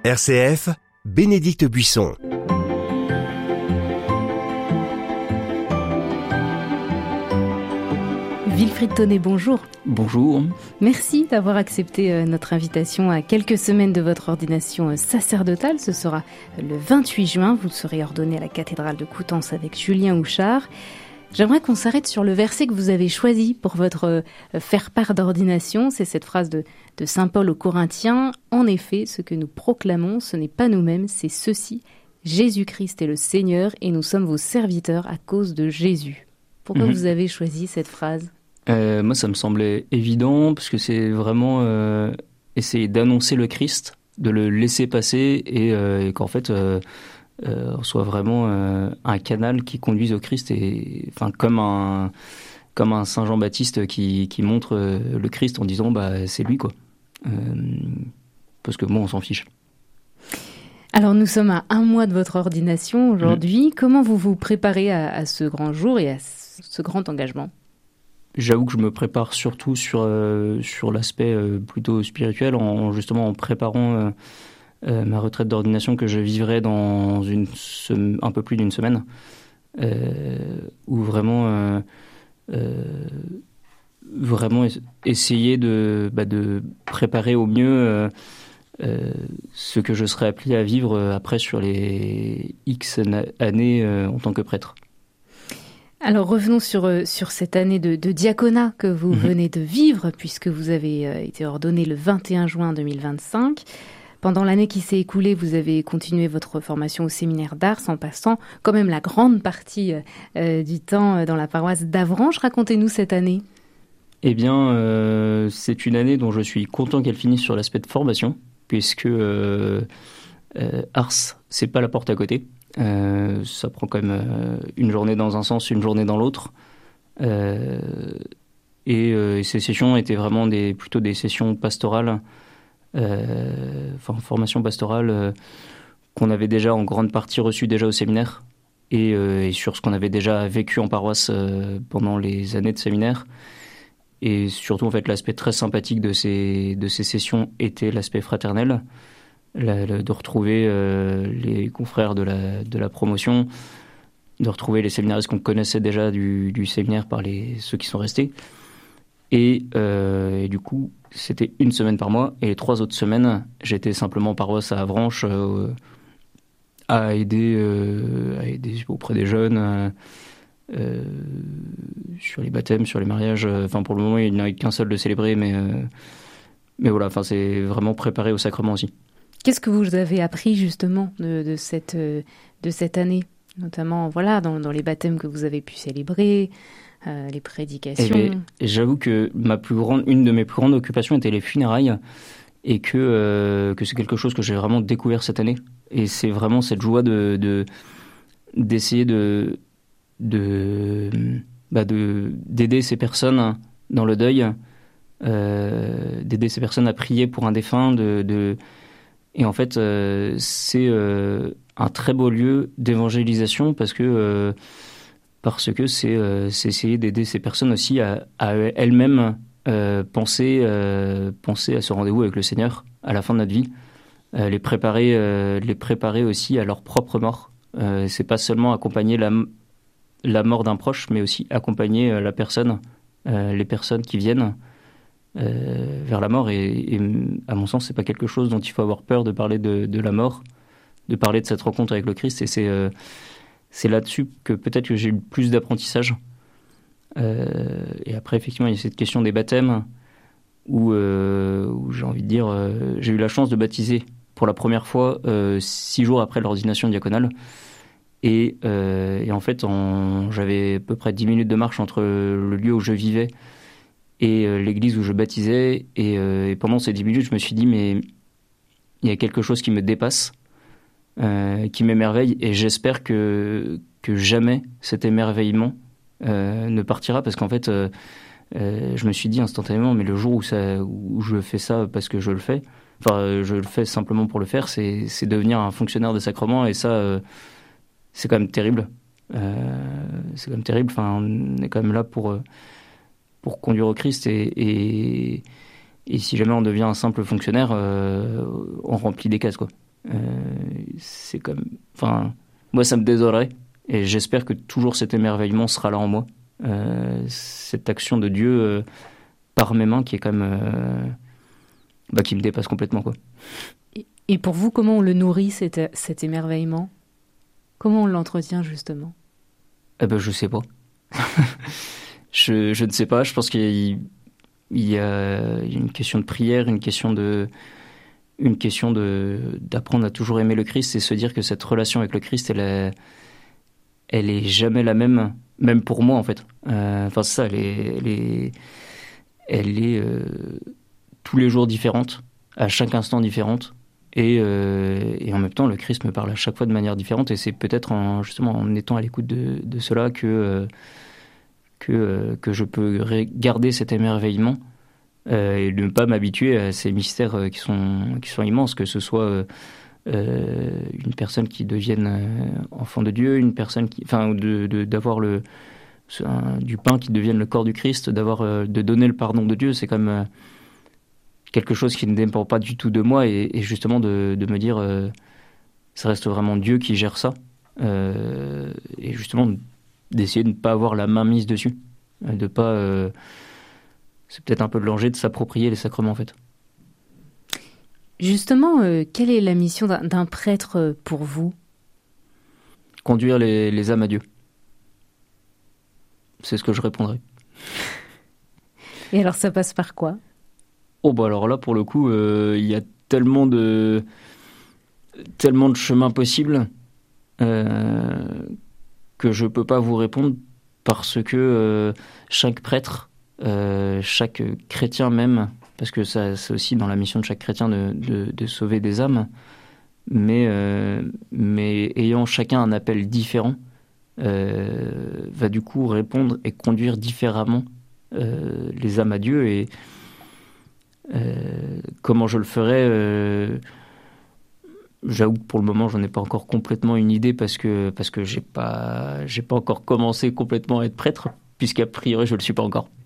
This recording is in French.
RCF, Bénédicte Buisson. Wilfried Tonnet, bonjour. Bonjour. Merci d'avoir accepté notre invitation à quelques semaines de votre ordination sacerdotale. Ce sera le 28 juin. Vous serez ordonné à la cathédrale de Coutances avec Julien Houchard. J'aimerais qu'on s'arrête sur le verset que vous avez choisi pour votre faire-part d'ordination. C'est cette phrase de saint Paul aux Corinthiens. « En effet, ce que nous proclamons, ce n'est pas nous-mêmes, c'est ceci. Jésus-Christ est le Seigneur et nous sommes vos serviteurs à cause de Jésus. » Pourquoi vous avez choisi cette phrase ? Moi, ça me semblait évident, parce que c'est vraiment essayer d'annoncer le Christ, de le laisser passer, et qu'en fait, on soit vraiment un canal qui conduise au Christ, et enfin comme un Saint Jean-Baptiste qui montre le Christ en disant c'est lui, quoi. Parce que bon, on s'en fiche. Alors nous sommes à 1 mois de votre ordination aujourd'hui. Comment vous vous préparez à ce grand jour et à ce grand engagement ? J'avoue que je me prépare surtout sur l'aspect plutôt spirituel, justement en préparant ma retraite d'ordination que je vivrai dans un peu plus d'une semaine, où vraiment essayer de préparer au mieux ce que je serai appelé à vivre après sur les X années en tant que prêtre. Alors revenons sur cette année de diaconat que vous venez de vivre, puisque vous avez été ordonné le 21 juin 2025. Pendant l'année qui s'est écoulée, vous avez continué votre formation au séminaire d'Ars en passant quand même la grande partie du temps dans la paroisse d'Avranches. Racontez-nous cette année. Eh bien, c'est une année dont je suis content qu'elle finisse sur l'aspect de formation, puisque Ars, c'est pas la porte à côté. Ça prend quand même une journée dans un sens, une journée dans l'autre. Et ces sessions étaient vraiment plutôt des sessions pastorales, formation pastorale, qu'on avait déjà en grande partie reçue déjà au séminaire, et sur ce qu'on avait déjà vécu en paroisse pendant les années de séminaire. Et surtout, en fait, l'aspect très sympathique de ces sessions était l'aspect fraternel. De retrouver les confrères de la promotion, de retrouver les séminaristes qu'on connaissait déjà du séminaire par ceux qui sont restés. Et du coup, c'était 1 semaine par mois. Et les 3 autres semaines, j'étais simplement en paroisse à Avranches à aider auprès des jeunes sur les baptêmes, sur les mariages. Enfin, pour le moment, il n'y en a qu'un seul de célébré, mais voilà, c'est vraiment préparé au sacrement aussi. Qu'est-ce que vous avez appris justement de cette année, notamment dans les baptêmes que vous avez pu célébrer, les prédications ? Et j'avoue que une de mes plus grandes occupations était les funérailles, et que c'est quelque chose que j'ai vraiment découvert cette année. Et c'est vraiment cette joie d'essayer d'aider ces personnes dans le deuil, d'aider ces personnes à prier pour un défunt, Et en fait, c'est un très beau lieu d'évangélisation parce que c'est essayer d'aider ces personnes aussi à elles-mêmes penser à ce rendez-vous avec le Seigneur à la fin de notre vie, les préparer aussi à leur propre mort. C'est pas seulement accompagner la mort d'un proche, mais aussi accompagner la personne, les personnes qui viennent vers la mort, et à mon sens, c'est pas quelque chose dont il faut avoir peur de parler de la mort, de parler de cette rencontre avec le Christ, et c'est là-dessus que peut-être que j'ai eu le plus d'apprentissage. Et après, effectivement, il y a cette question des baptêmes, où j'ai envie de dire, j'ai eu la chance de baptiser pour la première fois 6 jours après l'ordination diaconale, et en fait, j'avais à peu près 10 minutes de marche entre le lieu où je vivais et l'église où je baptisais, et pendant ces 10 minutes, je me suis dit, mais il y a quelque chose qui me dépasse, qui m'émerveille, et j'espère que jamais cet émerveillement ne partira, parce qu'en fait, je me suis dit instantanément, mais le jour où je fais ça parce que je le fais, je le fais simplement pour le faire, c'est devenir un fonctionnaire de sacrement, et ça, c'est quand même terrible. C'est quand même terrible, on est quand même là pour conduire au Christ, et si jamais on devient un simple fonctionnaire, on remplit des cases, quoi. C'est comme, enfin, moi ça me désolerait, et j'espère que toujours cet émerveillement sera là en moi, cette action de Dieu par mes mains qui est quand même, qui me dépasse complètement, quoi. Et pour vous, comment on le nourrit, cet émerveillement? Comment on l'entretient, justement? Je sais pas. je ne sais pas. Je pense qu'il y a une question de prière, une question d'apprendre à toujours aimer le Christ et se dire que cette relation avec le Christ, elle est jamais la même pour moi, en fait. C'est ça, elle est tous les jours différente, à chaque instant différente. Et en même temps, le Christ me parle à chaque fois de manière différente, et c'est peut-être justement en étant à l'écoute de cela que je peux garder cet émerveillement et ne pas m'habituer à ces mystères qui sont immenses, que ce soit une personne qui devienne enfant de Dieu, une personne d'avoir du pain qui devienne le corps du Christ, de donner le pardon de Dieu, c'est comme quelque chose qui ne dépend pas du tout de moi, et justement de me dire ça reste vraiment Dieu qui gère ça, et justement d'essayer de ne pas avoir la main mise dessus, de pas c'est peut-être un peu le danger de s'approprier les sacrements, en fait. Justement, quelle est la mission d'un prêtre pour vous? Conduire les âmes à Dieu. C'est ce que je répondrai. Et alors ça passe par quoi? Alors là, pour le coup, il y a tellement de chemins possibles que je peux pas vous répondre, parce que chaque prêtre, chaque chrétien même, parce que ça, c'est aussi dans la mission de chaque chrétien de sauver des âmes, mais ayant chacun un appel différent, va du coup répondre et conduire différemment les âmes à Dieu. Et comment je le ferai, j'avoue que pour le moment j'en ai pas encore complètement une idée, parce que j'ai pas encore commencé complètement à être prêtre, puisqu'a priori je le suis pas encore.